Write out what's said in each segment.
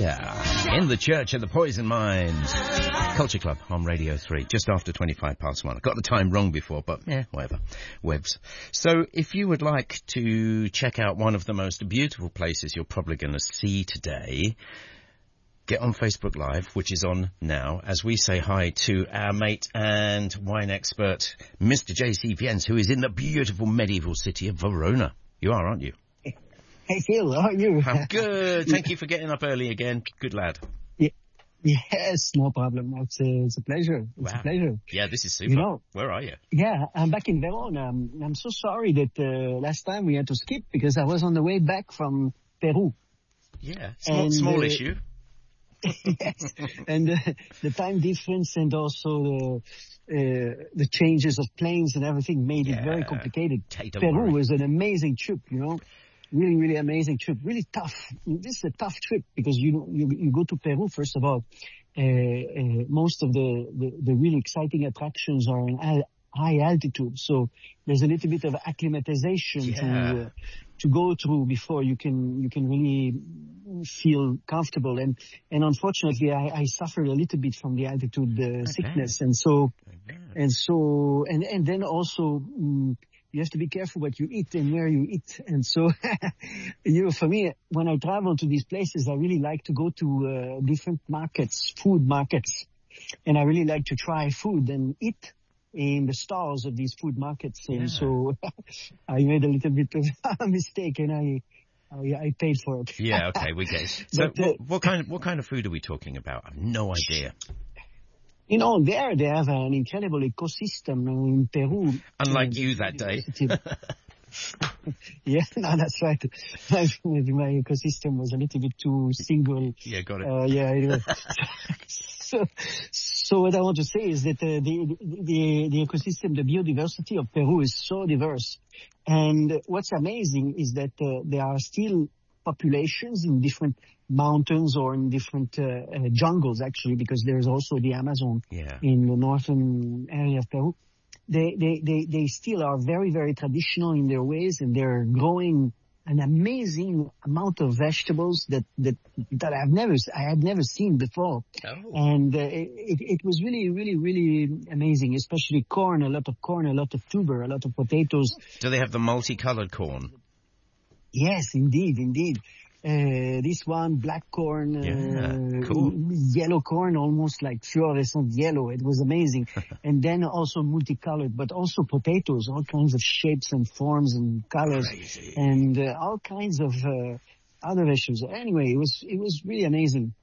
yeah. In the Church of the Poison Mines. Culture Club on Radio 3, just after 25 past 1. I got the time wrong before, but whatever. Webs. So if you would like to check out one of the most beautiful places you're probably going to see today, get on Facebook Live, which is on now, as we say hi to our mate and wine expert, Mr. J.C. Viens, who is in the beautiful medieval city of Verona. You are, aren't you? Hey, Phil, how are you? I'm good. Thank you for getting up early again. Good lad. Yes, no problem. It's a pleasure. It's a pleasure. Yeah, this is super. You know, where are you? Yeah, I'm back in Verona. I'm so sorry that last time we had to skip because I was on the way back from Peru. Yeah, small issue. Yes, and the time difference and also the changes of planes and everything made it very complicated. Peru was an amazing trip, you know. Really, really amazing trip. Really tough. This is a tough trip because you go to Peru, first of all. Most of the really exciting attractions are in high altitude. So there's a little bit of acclimatization to go through before you can really feel comfortable. And unfortunately, I suffered a little bit from the altitude sickness. And then also, you have to be careful what you eat and where you eat. And so, for me, when I travel to these places, I really like to go to different markets, food markets. And I really like to try food and eat in the stalls of these food markets. And so I made a little bit of a mistake and I paid for it. Yeah, okay, we get it. So what kind of food are we talking about? I have no idea. You know, there they have an incredible ecosystem in Peru. Unlike you that day. Yeah, no, that's right. My ecosystem was a little bit too single. Yeah, got it. Anyway. So what I want to say is that the ecosystem, the biodiversity of Peru is so diverse. And what's amazing is that there are still populations in different mountains or in different jungles, actually, because there's also the Amazon in the northern area of Peru. They still are very, very traditional in their ways, and they're growing an amazing amount of vegetables that I had never seen before. Oh. And it was really, really, really amazing, especially corn, a lot of tuber, a lot of potatoes. Do they have the multicolored corn? Yes, indeed. This one, black corn, cool. Yellow corn, almost like fluorescent yellow. It was amazing. And then also multicolored, but also potatoes, all kinds of shapes and forms and colors. Crazy. And all kinds of other vegetables. Anyway, it was really amazing.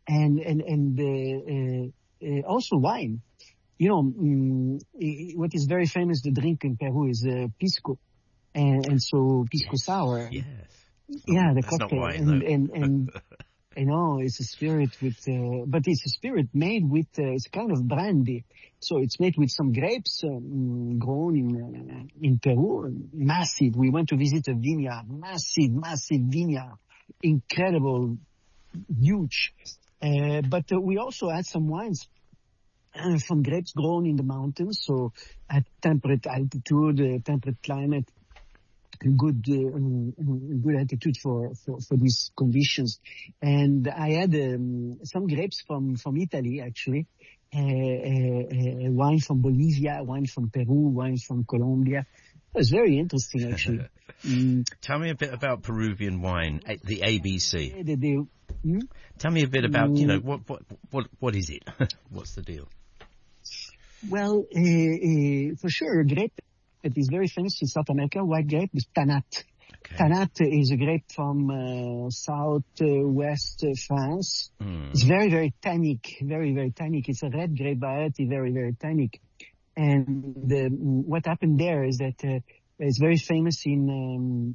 And also wine. You know, what is very famous to drink in Peru is pisco. And so pisco sour. Yes. Yeah, the That's cocktail. Not wine, and I know it's a spirit but it's a spirit made with, it's kind of brandy. So it's made with some grapes grown in Peru. Massive. We went to visit a vineyard. Massive vineyard. Incredible. Huge. But we also had some wines from grapes grown in the mountains. So at temperate altitude, temperate climate. Good attitude for these conditions. And I had some grapes from Italy, actually. Wine from Bolivia, wine from Peru, wine from Colombia. It was very interesting, actually. Tell me a bit about Peruvian wine, the ABC. Hmm? Tell me a bit about, what is it? What's the deal? Well, for sure, grape. It is very famous in South America. White grape is Tanat. Okay. Tanat is a grape from southwest France. It's very, very tannic. Very, very tannic. It's a red grape variety, very, very tannic. And what happened there is that it's very famous in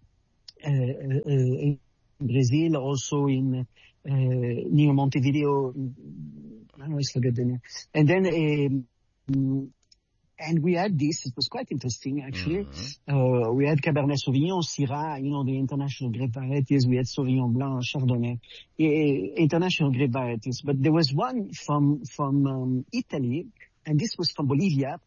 Brazil, also in near Montevideo. I always forget the name. And then and we had this. It was quite interesting, actually. Mm-hmm. We had Cabernet Sauvignon, Syrah, the international grape varieties. We had Sauvignon Blanc, Chardonnay, international grape varieties. But there was one from Italy, and this was from Bolivia.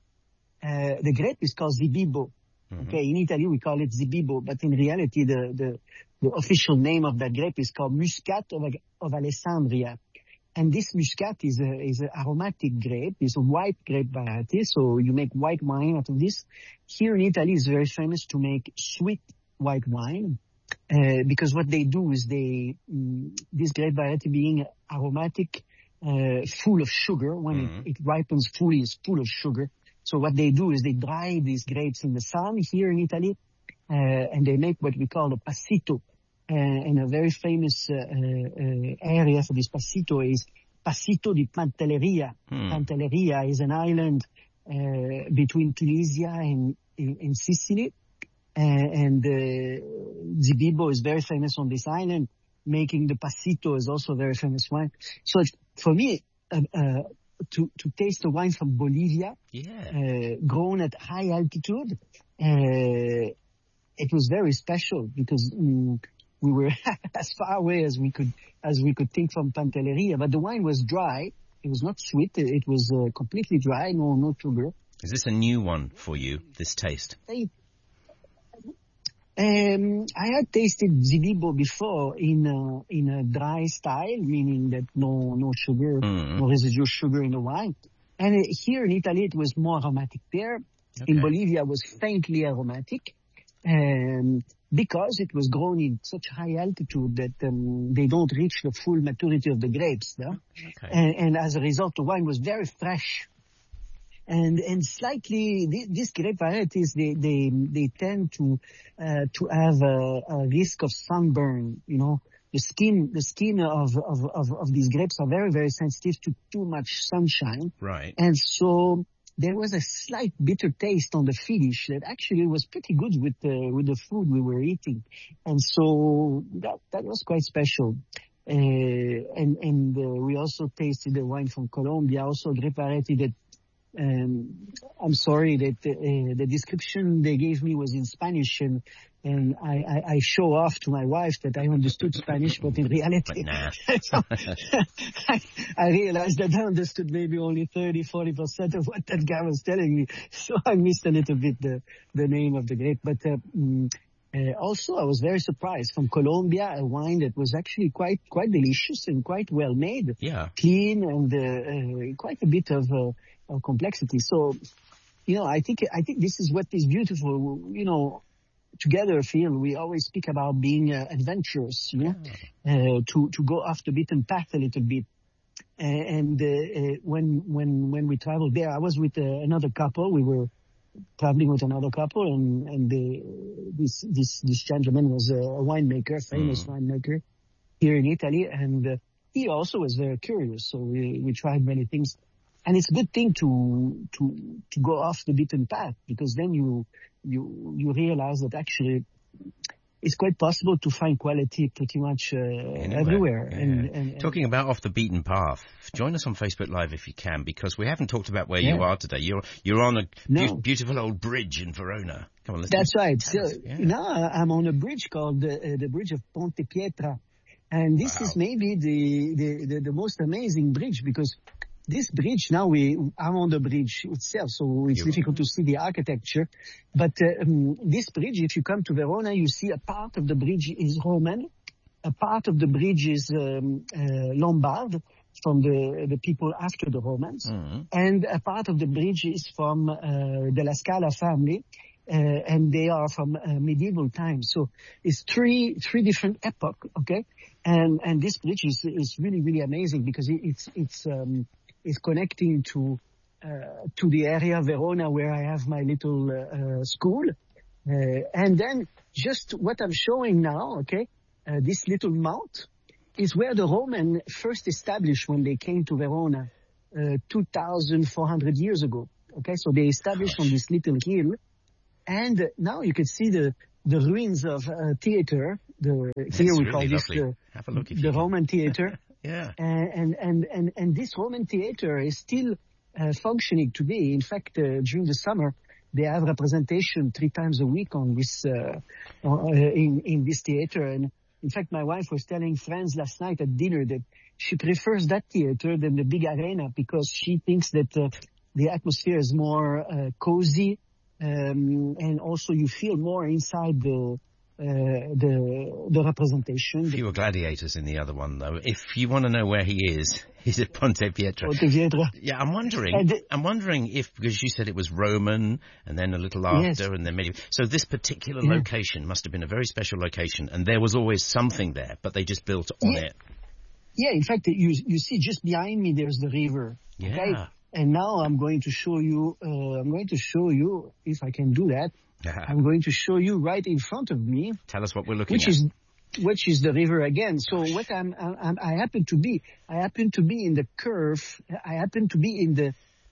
The grape is called Zibibo. Mm-hmm. Okay, in Italy we call it Zibibo, but in reality the the official name of that grape is called Muscat of Alessandria. And this Muscat is an aromatic grape. It's a white grape variety, so you make white wine out of this. Here in Italy, it's very famous to make sweet white wine, because what they do is this grape variety being aromatic, full of sugar, when it ripens fully, it's full of sugar. So what they do is they dry these grapes in the sun here in Italy, and they make what we call a passito. And a very famous area for this passito is Passito di Pantelleria. Pantelleria is an island between Tunisia and Sicily. And Zibibo is very famous on this island. Making the passito is also a very famous wine. So for me, to taste a wine from Bolivia, grown at high altitude, it was very special because we were as far away as we could think from Pantelleria, but the wine was dry. It was not sweet. It was completely dry, no sugar. Is this a new one for you, this taste? I had tasted Zibibo before in a dry style, meaning that no sugar, no residual sugar in the wine. And here in Italy, it was more aromatic there. Okay. In Bolivia, it was faintly aromatic. Because it was grown in such high altitude that they don't reach the full maturity of the grapes. No? Okay. And as a result, the wine was very fresh. And slightly, these grape varieties, they tend to have a risk of sunburn. You know, the skin of these grapes are very, very sensitive to too much sunshine. Right. And so there was a slight bitter taste on the finish that actually was pretty good with the food we were eating. And so that was quite special. And we also tasted the wine from Colombia, also a grape variety that, I'm sorry that the description they gave me was in Spanish, and I show off to my wife that I understood Spanish, but in reality, I realized that I understood maybe only 30-40% of what that guy was telling me. So I missed a little bit the name of the grape. But also, I was very surprised from Colombia, a wine that was actually quite delicious and quite well made, clean, and quite a bit of complexity. So, you know, I think this is what is beautiful. You know, together, Phil, we always speak about being adventurous, you know, to go off the beaten path a little bit. And when we traveled there, I was with another couple. We were traveling with another couple, and this gentleman was a winemaker, famous winemaker here in Italy, and he also was very curious. So we tried many things. And it's a good thing to go off the beaten path, because then you realize that actually it's quite possible to find quality pretty much everywhere. Yeah. And talking about off the beaten path, join us on Facebook Live if you can, because we haven't talked about where you are today. You're on a beautiful old bridge in Verona. Come on, that's right. So now I'm on a bridge called the Bridge of Ponte Pietra, and this is maybe the most amazing bridge, because this bridge, now I'm on the bridge itself, so it's difficult to see the architecture. But this bridge, if you come to Verona, you see a part of the bridge is Roman, a part of the bridge is Lombard, from the people after the Romans, and a part of the bridge is from the La Scala family, and they are from medieval times. So it's three different epochs, okay? And this bridge is really, really amazing, because it's connecting to the area of Verona where I have my little school. And then just what I'm showing now, okay, this little mount is where the Romans first established when they came to Verona 2,400 years ago. Okay, so they established on this little hill. And now you can see the ruins of theater. Here we call this the Roman theater. Yeah. And this Roman theater is still functioning today. In fact, during the summer, they have representation 3 times a week on this in this theater. And in fact, my wife was telling friends last night at dinner that she prefers that theater than the big arena, because she thinks that the atmosphere is more cozy, and also you feel more inside the the representation. Fewer gladiators in the other one, though. If you want to know where he is, he's at Ponte Pietra. Ponte Pietra. Yeah, I'm wondering if, because you said it was Roman, and then a little after, yes. and then medieval. So this particular location must have been a very special location, and there was always something there, but they just built on it. Yeah, in fact, you see just behind me there's the river. Yeah. Okay? And now I'm going to show you, if I can do that. I'm going to show you right in front of me. Tell us what we're looking at. Which is the river again. So what I happen to be in the curve. I happen to be in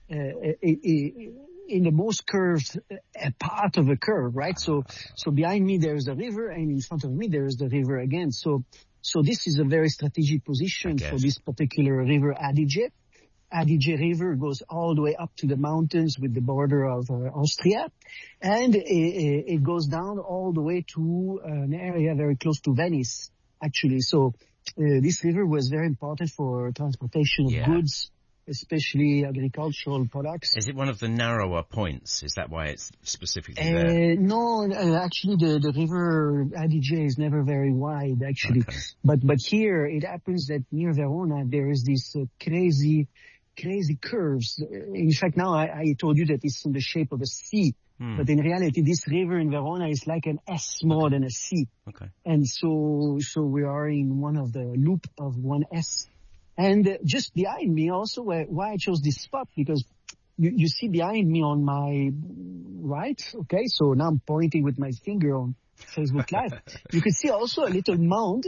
the most curved part of a curve, right? So behind me there's the river, and in front of me there is the river again. So this is a very strategic position for this particular river, Adige. Adige River goes all the way up to the mountains with the border of Austria, and it goes down all the way to an area very close to Venice, actually. So this river was very important for transportation of goods, especially agricultural products. Is it one of the narrower points? Is that why it's specifically there? No, actually the river Adige is never very wide, actually. Okay. But here it happens that near Verona there is this crazy curves. In fact, now I told you that it's in the shape of a C, but in reality, this river in Verona is like an S more than a C. Okay. And so we are in one of the loop of one S. And just behind me also, why I chose this spot, because you see behind me on my right, okay, so now I'm pointing with my finger on Facebook Live. You can see also a little mound,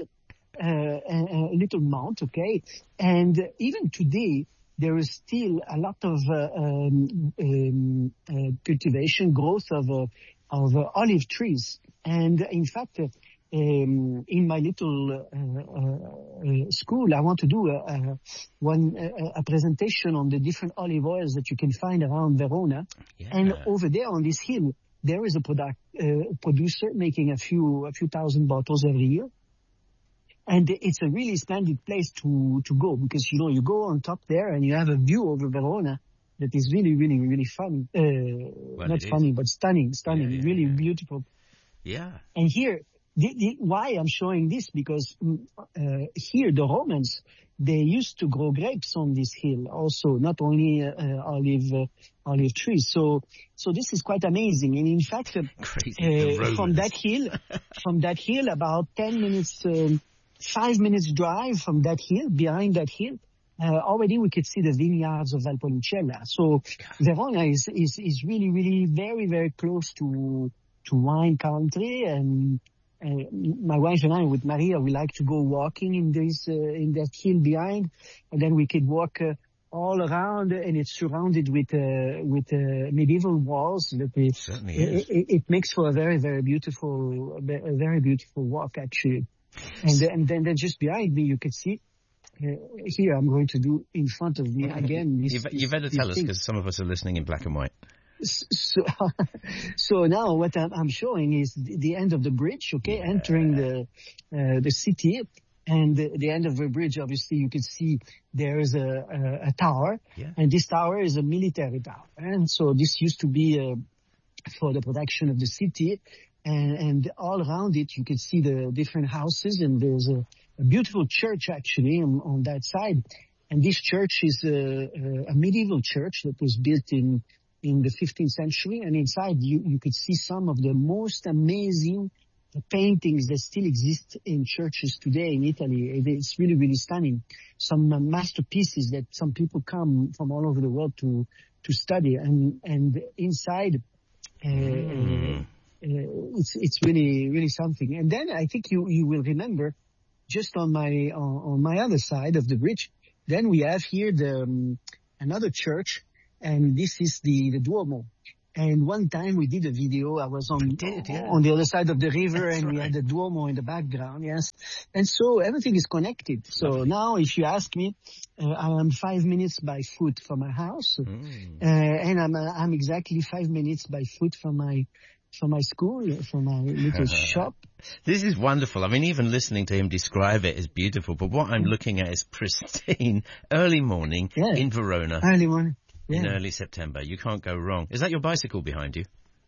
okay, and even today, there is still a lot of cultivation, growth of olive trees. And in fact, in my little school, I want to do a presentation on the different olive oils that you can find around Verona. Yeah. And over there on this hill, there is a producer making a few thousand bottles every year. And it's a really splendid place to go, because, you go on top there and you have a view over Verona that is really, really, really fun. Not funny, but stunning, really beautiful. Yeah. And here, why I'm showing this, because here the Romans, they used to grow grapes on this hill also, not only olive trees. So this is quite amazing. And in fact, from that hill, about 10 minutes, 5 minutes drive from that hill, behind that hill, already we could see the vineyards of Valpolicella. So Verona is really, really very, very close to wine country. And my wife and I, with Maria, we like to go walking in that hill behind, and then we could walk all around, and it's surrounded with medieval walls. It makes for a very, very beautiful walk, actually. And then just behind me, you can see, here I'm going to do in front of me again. You better tell us, because some of us are listening in black and white. So now what I'm showing is the end of the bridge, okay, entering the city. And the end of the bridge, obviously, you can see there is a tower, and this tower is a military tower. And so this used to be for the protection of the city. And all around it, you can see the different houses, and there's a beautiful church actually on that side. And this church is a medieval church that was built in the 15th century. And inside, you could see some of the most amazing paintings that still exist in churches today in Italy. It's really, really stunning. Some masterpieces that some people come from all over the world to study. And inside, it's really, really something. And then I think you will remember, just on my other side of the bridge, then we have here another church, and this is the Duomo. And one time we did a video. I was on the other side of the river, and we had the Duomo in the background. Yes, and so everything is connected. So now, if you ask me, I am 5 minutes by foot from my house, and I'm exactly 5 minutes by foot from my school, from my little shop. This is wonderful. I mean, even listening to him describe it is beautiful. But what I'm looking at is pristine early morning in Verona. Early morning. In early September. You can't go wrong. Is that your bicycle behind you?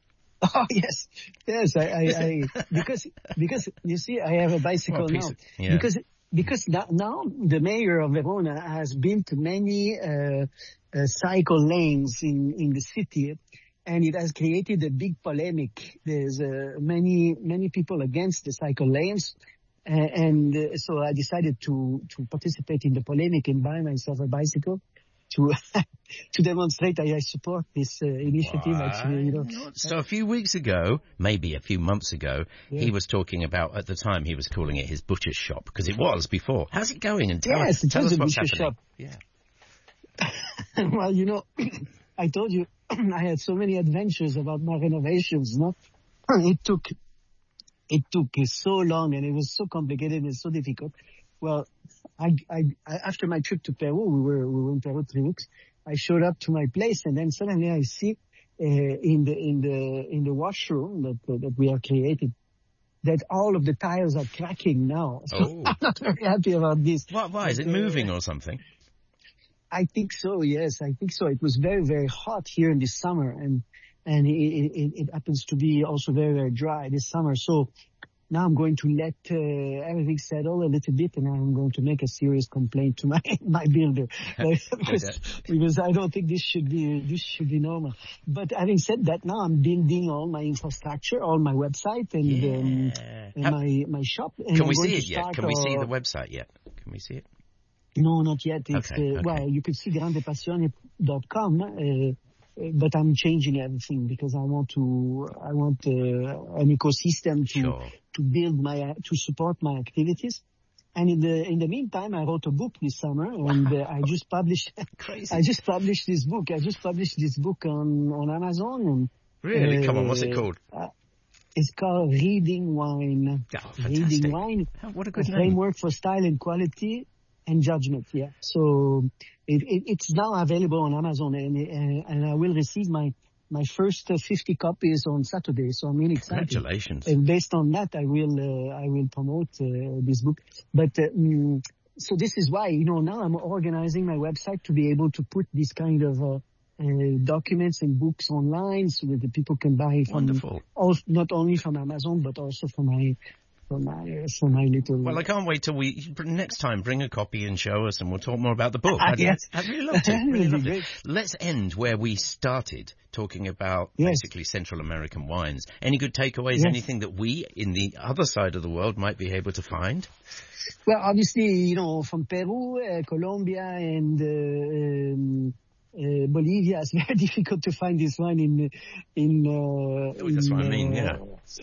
Oh yes, yes. Because you see, I have a bicycle now. Yeah. Because now the mayor of Verona has built many cycle lanes in the city, and it has created a big polemic. There's many people against the cycle lanes, and so I decided to participate in the polemic and buy myself a bicycle to to demonstrate I support this initiative. Actually, So a few weeks ago, maybe a few months ago, he was talking about, at the time he was calling it his butcher's shop, because it was before. How's it going? And tell us what's happening. Shop. Yeah. Well, I told you I had so many adventures about my renovations. No, it took so long, and it was so complicated and so difficult. Well, I after my trip to Peru, we were in Peru 3 weeks. I showed up to my place, and then suddenly I see in the washroom that we have created that all of the tiles are cracking now. So I'm not very happy about this. Why? Is it moving or something? I think so. Yes, I think so. It was very, very hot here in this summer, and it happens to be also very, very dry this summer. So now I'm going to let everything settle a little bit, and I'm going to make a serious complaint to my builder because I don't think this should be normal. But having said that, now I'm building all my infrastructure, all my website, and my shop. And Can we see it yet? Can we see the website yet? Can we see it? No, not yet. It's, okay. Well, you could see grandepassione.com, but I'm changing everything because I want an ecosystem to build to support my activities. And in the meantime, I wrote a book this summer, and I just published this book. I just published this book on Amazon. And, really? Come on, what's it called? It's called Reading Wine. Oh, fantastic. Reading Wine. What a good name. Framework for Style and Quality and Judgment. Yeah. So it's now available on Amazon, and I will receive my first 50 copies on Saturday. So I'm really excited. Congratulations. And based on that, I will promote this book. But so this is why, now I'm organizing my website to be able to put this kind of documents and books online so that the people can buy from not only from Amazon but also from my little. Well, I can't wait till next time bring a copy and show us, and we'll talk more about the book. Yes. I'd really love to. Really love it. Let's end where we started, talking about basically Central American wines. Any good takeaways? Yes. Anything that we in the other side of the world might be able to find? Well, obviously, from Peru, Colombia, and Bolivia, it's very difficult to find this wine that's what I mean, yeah.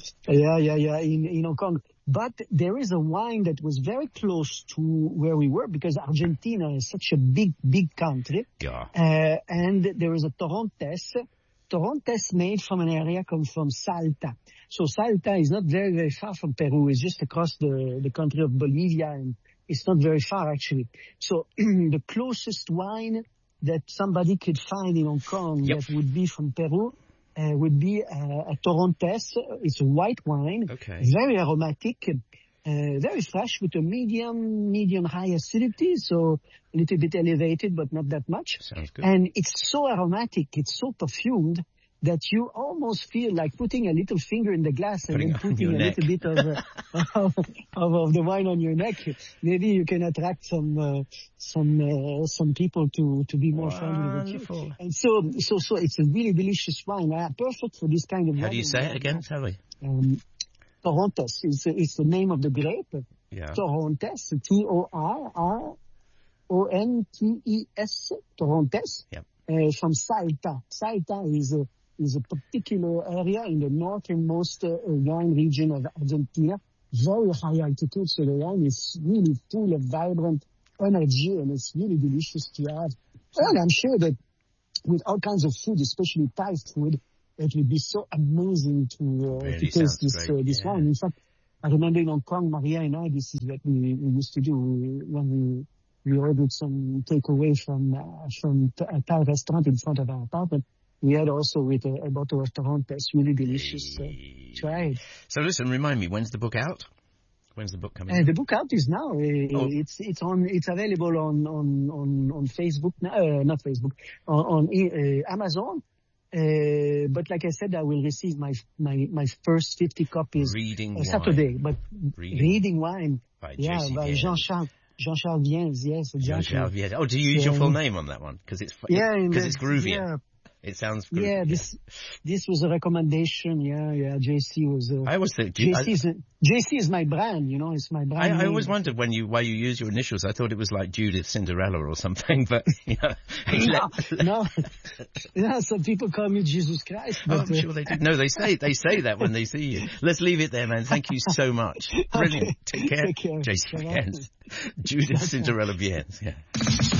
In Hong Kong. But there is a wine that was very close to where we were, because Argentina is such a big, big country. Yeah. And there is a Torrontés made from an area come from Salta. So Salta is not very, very far from Peru. It's just across the country of Bolivia, and it's not very far actually. So the closest wine that somebody could find in Hong Kong that would be from Peru would be a Torrontés. It's a white wine, very aromatic, very fresh, with a medium high acidity, so a little bit elevated, but not that much. Sounds good. And it's so aromatic, it's so perfumed, that you almost feel like putting a little finger in the glass and then putting a little bit of the wine on your neck. Maybe you can attract some people to be more friendly with you. And so it's a really delicious wine. Perfect for this kind of wine. How do you say it again? Tell me. Torrontés. It's the name of the grape. Yeah. Torrontés. Torrontés. Torrontés. Yep. From Salta. Salta is a particular area in the northernmost wine region of Argentina. Very high altitude, so the wine is really full of vibrant energy, and it's really delicious to have. And I'm sure that with all kinds of food, especially Thai food, it would be so amazing to taste this wine. In fact, I remember in Hong Kong, Maria and I, this is what we used to do when we ordered some takeaway from a Thai restaurant in front of our apartment. We had also with a bottle of Torrontés, really delicious. Try it. So listen, remind me, when's the book out? When's the book coming? The book out is now. It's available on Facebook. Not Facebook. On Amazon. But like I said, I will receive my first 50 copies Saturday. But Reading Wine by Jean-Charles Viens, yes, exactly. Jean-Charles Viens. Oh, do you use your full name on that one? Because it's groovy. Yeah. It sounds groovy. Yeah, this was a recommendation. Yeah. JC was. I always think JC is my brand. You know, it's my brand. I always wondered why you use your initials. I thought it was like Judith Cinderella or something. But no. Yeah, some people call me Jesus Christ. But, I'm sure they do. No, they say that when they see you. Let's leave it there, man. Thank you so much. Brilliant. Okay. Take care. JC Viens. Judith Cinderella Viens. Yeah.